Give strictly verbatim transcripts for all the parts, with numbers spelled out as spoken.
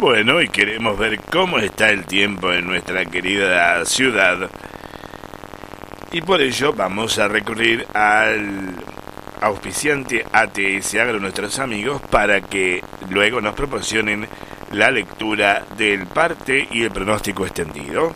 Bueno, y queremos ver cómo está el tiempo en nuestra querida ciudad. Y por ello vamos a recurrir al auspiciante A T S Agro, nuestros amigos, para que luego nos proporcionen la lectura del parte y el pronóstico extendido.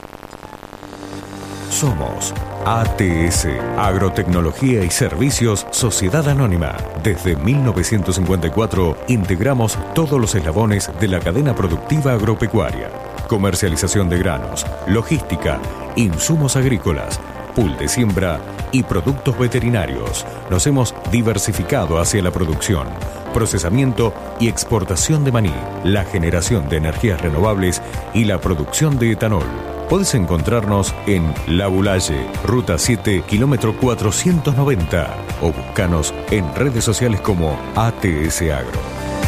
Somos A T S, Agrotecnología y Servicios Sociedad Anónima. Desde mil novecientos cincuenta y cuatro integramos todos los eslabones de la cadena productiva agropecuaria. Comercialización de granos, logística, insumos agrícolas, pool de siembra y productos veterinarios. Nos hemos diversificado hacia la producción, procesamiento y exportación de maní, la generación de energías renovables y la producción de etanol. Puedes encontrarnos en La Bulaye, Ruta siete, kilómetro cuatrocientos noventa, o búscanos en redes sociales como A T S Agro.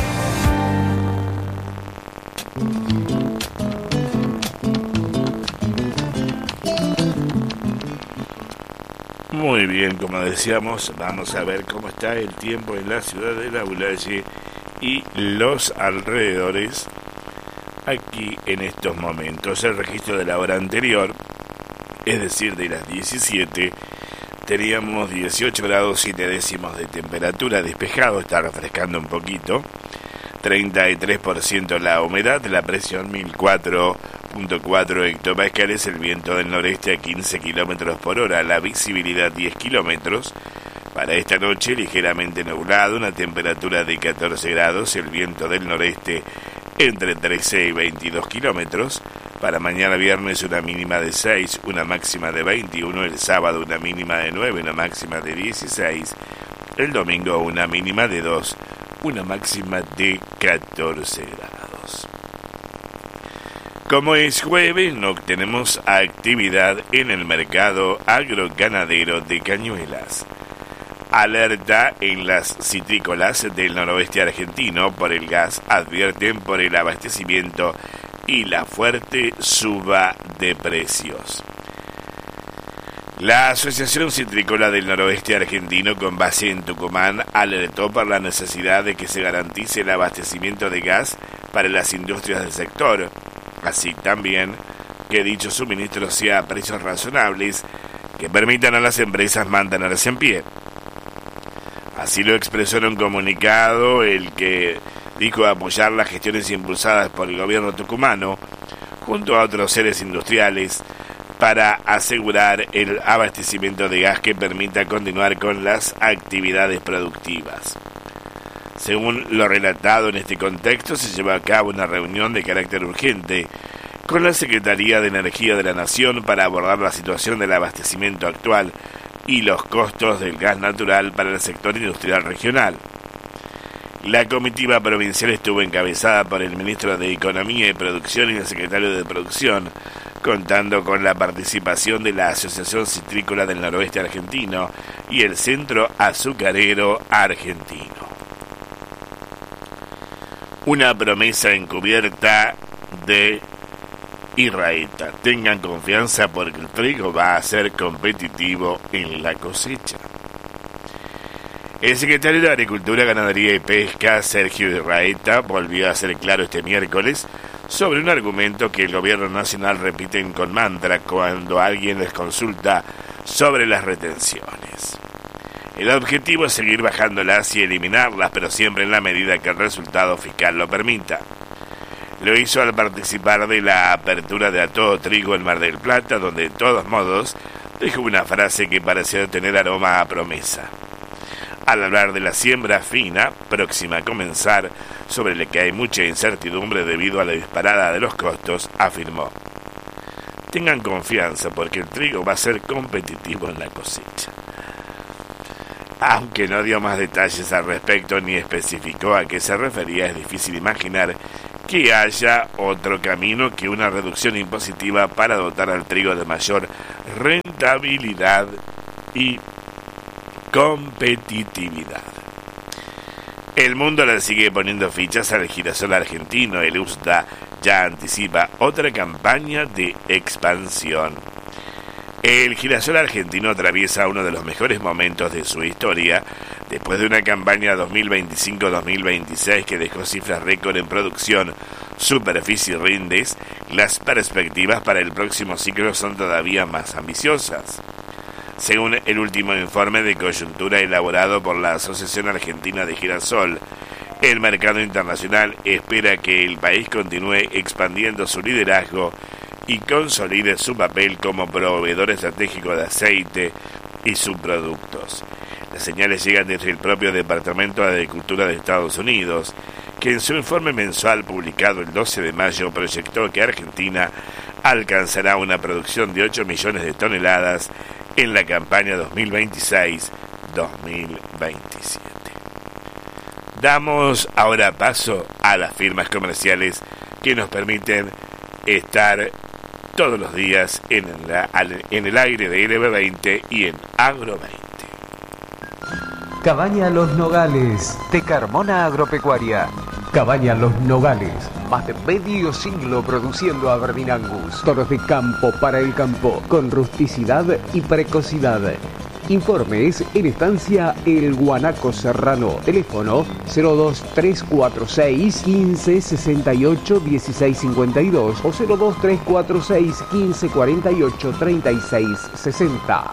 Muy bien, como decíamos, vamos a ver cómo está el tiempo en la ciudad de La Bulaye y los alrededores. Aquí en estos momentos, el registro de la hora anterior, es decir, de las diecisiete, teníamos dieciocho grados siete décimos de temperatura, despejado, está refrescando un poquito, treinta y tres por ciento la humedad, la presión mil cuatro punto cuatro hectopascales, el viento del noreste a quince kilómetros por hora, la visibilidad diez kilómetros. Para esta noche, ligeramente nublado, una temperatura de catorce grados, el viento del noreste entre trece y veintidós kilómetros. Para mañana viernes una mínima de seis, una máxima de veintiuno. El sábado una mínima de nueve, una máxima de dieciséis. El domingo una mínima de dos, una máxima de catorce grados. Como es jueves, no tenemos actividad en el mercado agroganadero de Cañuelas. Alerta en las citrícolas del noroeste argentino por el gas, advierten por el abastecimiento y la fuerte suba de precios. La Asociación Citrícola del Noroeste Argentino, con base en Tucumán, alertó por la necesidad de que se garantice el abastecimiento de gas para las industrias del sector, así también que dicho suministro sea a precios razonables que permitan a las empresas mantenerse en pie. Así lo expresó en un comunicado el que dijo apoyar las gestiones impulsadas por el gobierno tucumano junto a otros seres industriales para asegurar el abastecimiento de gas que permita continuar con las actividades productivas. Según lo relatado en este contexto, se llevó a cabo una reunión de carácter urgente con la Secretaría de Energía de la Nación para abordar la situación del abastecimiento actual y los costos del gas natural para el sector industrial regional. La comitiva provincial estuvo encabezada por el ministro de Economía y Producción y el secretario de Producción, contando con la participación de la Asociación Citrícola del Noroeste Argentino y el Centro Azucarero Argentino. Una promesa encubierta de Irraeta. Tengan confianza porque el trigo va a ser competitivo en la cosecha. El secretario de Agricultura, Ganadería y Pesca, Sergio Irraeta, volvió a hacer claro este miércoles sobre un argumento que el gobierno nacional repite con mantra cuando alguien les consulta sobre las retenciones. El objetivo es seguir bajándolas y eliminarlas, pero siempre en la medida que el resultado fiscal lo permita. Lo hizo al participar de la apertura de A Todo Trigo en Mar del Plata, donde de todos modos dejó una frase que pareció tener aroma a promesa. Al hablar de la siembra fina, próxima a comenzar, sobre la que hay mucha incertidumbre debido a la disparada de los costos, afirmó: tengan confianza porque el trigo va a ser competitivo en la cosecha. Aunque no dio más detalles al respecto ni especificó a qué se refería, es difícil imaginar que haya otro camino que una reducción impositiva para dotar al trigo de mayor rentabilidad y competitividad. El mundo le sigue poniendo fichas al girasol argentino. El U S D A ya anticipa otra campaña de expansión. El girasol argentino atraviesa uno de los mejores momentos de su historia, después de una campaña dos mil veinticinco dos mil veintiséis que dejó cifras récord en producción, superficie y rindes, las perspectivas para el próximo ciclo son todavía más ambiciosas. Según el último informe de coyuntura elaborado por la Asociación Argentina de Girasol, el mercado internacional espera que el país continúe expandiendo su liderazgo y consolide su papel como proveedor estratégico de aceite y subproductos. Las señales llegan desde el propio Departamento de Agricultura de Estados Unidos, que en su informe mensual publicado el doce de mayo proyectó que Argentina alcanzará una producción de ocho millones de toneladas en la campaña dos mil veintiséis dos mil veintisiete. Damos ahora paso a las firmas comerciales que nos permiten estar todos los días en, la, en el aire de L B veinte y en Agro veinte. Cabaña Los Nogales, de Carmona Agropecuaria. Cabaña Los Nogales, más de medio siglo produciendo Aberdeen Angus. Toros de campo para el campo, con rusticidad y precocidad. Informes en estancia El Guanaco Serrano. Teléfono cero dos tres cuatro seis, quince sesenta y ocho, dieciséis cincuenta y dos o cero dos tres cuatro seis, quince cuarenta y ocho, treinta y seis sesenta.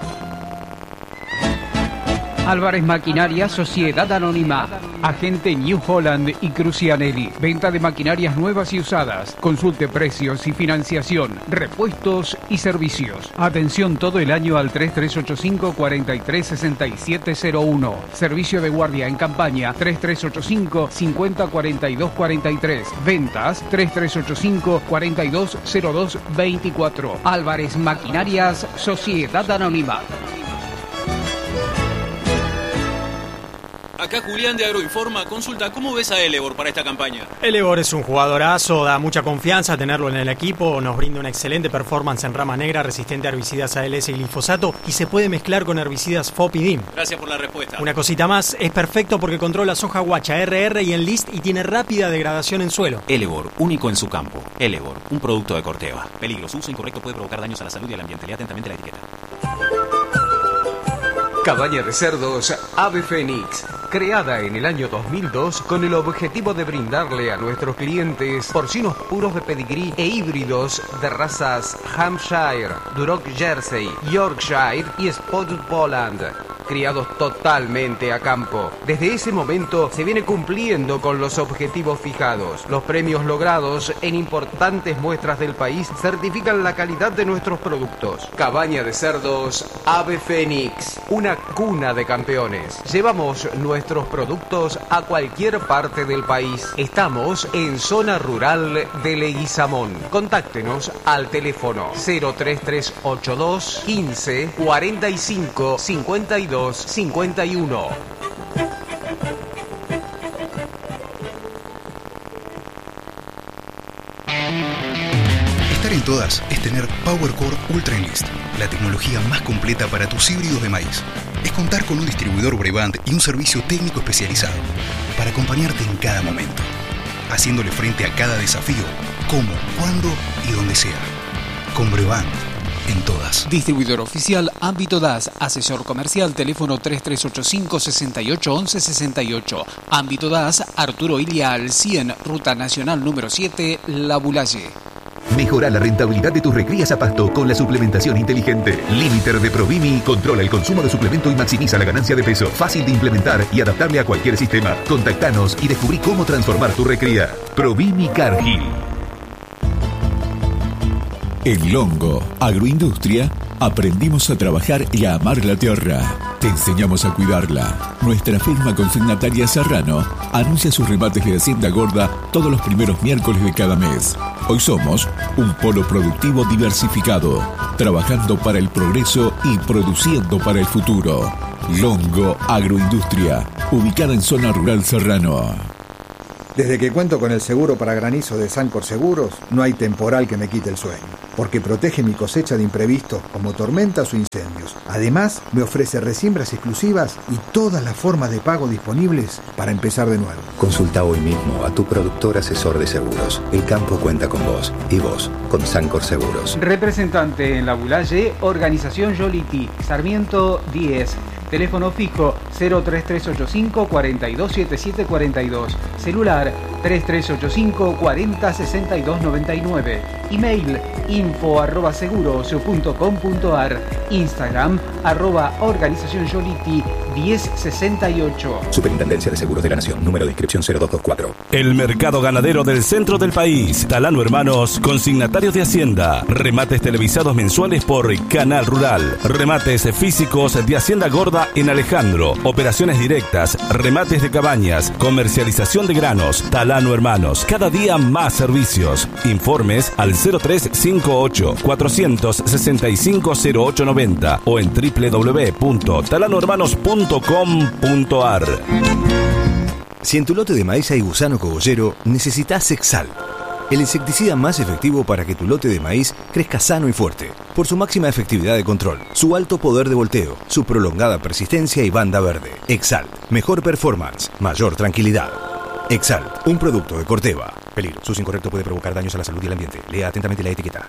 Álvarez Maquinaria Sociedad Anónima, agente New Holland y Crucianelli, venta de maquinarias nuevas y usadas, consulte precios y financiación, repuestos y servicios. Atención todo el año al tres tres ocho cinco, cuatro tres seis siete cero uno, servicio de guardia en campaña tres tres ocho cinco, cincuenta cuarenta y dos cuarenta y tres, ventas tres tres ocho cinco, cuarenta y dos cero dos veinticuatro. Álvarez Maquinarias Sociedad Anónima. Acá Julián de Agroinforma consulta, ¿cómo ves a Elevor para esta campaña? Elevor es un jugadorazo, da mucha confianza tenerlo en el equipo, nos brinda una excelente performance en rama negra, resistente a herbicidas A L S y glifosato y se puede mezclar con herbicidas F O P y D I M. Gracias por la respuesta. Una cosita más, es perfecto porque controla soja guacha, R R y Enlist y tiene rápida degradación en suelo. Elevor, único en su campo. Elevor, un producto de Corteva. Peligro, su uso incorrecto puede provocar daños a la salud y al ambiente. Lea atentamente la etiqueta. Cabaña de cerdos Ave Fénix, creada en el año dos mil dos con el objetivo de brindarle a nuestros clientes porcinos puros de pedigrí e híbridos de razas Hampshire, Duroc Jersey, Yorkshire y Spotted Poland, criados totalmente a campo. Desde ese momento se viene cumpliendo con los objetivos fijados. Los premios logrados en importantes muestras del país certifican la calidad de nuestros productos. Cabaña de cerdos Ave Fénix, una cuna de campeones. Llevamos nuestros productos a cualquier parte del país. Estamos en zona rural de Leguizamón. Contáctenos al teléfono cero tres tres ocho dos, quince, cuarenta y cinco, cincuenta y dos, cincuenta y uno. Estar en todas es tener PowerCore Ultra Enlist, la tecnología más completa para tus híbridos de maíz. Es contar con un distribuidor Brevant y un servicio técnico especializado para acompañarte en cada momento, haciéndole frente a cada desafío, como, cuándo y donde sea. Con Brevant, en todas. Distribuidor oficial Ámbito D A S, asesor comercial, teléfono tres tres ocho cinco, sesenta y ocho, once sesenta y ocho. Ámbito D A S, Arturo Ilia al cien, Ruta Nacional número siete, La Bulaye. Mejora la rentabilidad de tus recrías a pasto con la suplementación inteligente. Limiter de Provimi controla el consumo de suplemento y maximiza la ganancia de peso. Fácil de implementar y adaptable a cualquier sistema. Contactanos y descubrí cómo transformar tu recría. Provimi Cargill. En Longo Agroindustria aprendimos a trabajar y a amar la tierra. Te enseñamos a cuidarla. Nuestra firma consignataria Serrano anuncia sus remates de Hacienda Gorda todos los primeros miércoles de cada mes. Hoy somos un polo productivo diversificado, trabajando para el progreso y produciendo para el futuro. Longo Agroindustria, ubicada en zona rural Serrano. Desde que cuento con el seguro para granizo de Sancor Seguros, no hay temporal que me quite el sueño, porque protege mi cosecha de imprevistos como tormentas o incendios. Además, me ofrece resiembras exclusivas y todas las formas de pago disponibles para empezar de nuevo. Consulta hoy mismo a tu productor asesor de seguros. El campo cuenta con vos y vos con Sancor Seguros. Representante en La Bulaye, Organización Yoliti, Sarmiento diez. Teléfono fijo cero tres tres ocho cinco, cuatro dos siete siete cuatro dos. Celular tres tres ocho cinco cuarenta sesenta y dos noventa y nueve. Email info arroba seguros punto com punto ar. Instagram arroba organización Yoliti diez sesenta y ocho. Superintendencia de Seguros de la Nación. Número de inscripción cero dos dos cuatro. El mercado ganadero del centro del país. Talano Hermanos, consignatarios de Hacienda. Remates televisados mensuales por Canal Rural. Remates físicos de Hacienda Gorda en Alejandro. Operaciones directas. Remates de cabañas. Comercialización de granos. Talano Hermanos. Cada día más servicios. Informes al cero tres cinco ocho cuatro seis cinco cero ocho nueve cero o en doble u doble u doble u punto talano hermanos punto com punto ar. Si en tu lote de maíz hay gusano cogollero, necesitas Exalt, el insecticida más efectivo para que tu lote de maíz crezca sano y fuerte, por su máxima efectividad de control, su alto poder de volteo, su prolongada persistencia y banda verde. Exalt, mejor performance, mayor tranquilidad. Exalt, un producto de Corteva. Peligro, su uso incorrecto puede provocar daños a la salud y el ambiente. Lea atentamente la etiqueta.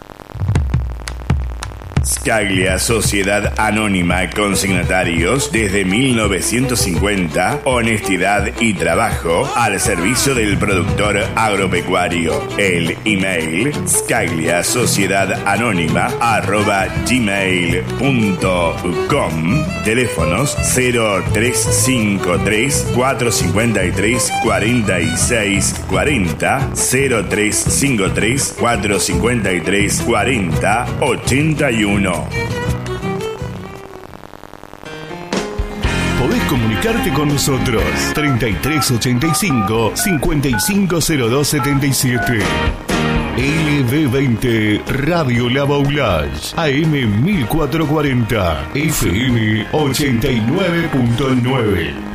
Scaglia Sociedad Anónima Consignatarios desde mil novecientos cincuenta, honestidad y trabajo al servicio del productor agropecuario. El email scaglia sociedad anónima arroba gmail punto com. Teléfonos cero tres cinco tres cuatro cinco tres cuatro seis cuatro cero, cero tres cinco tres cuatro cinco tres cuatro cero ochenta y uno. Podés comunicarte con nosotros. treinta y tres ochenta y cinco, cincuenta y cinco cero dos setenta y siete. L B veinte Radio La Baulage, A M mil cuatrocientos cuarenta, F M ochenta y nueve punto nueve.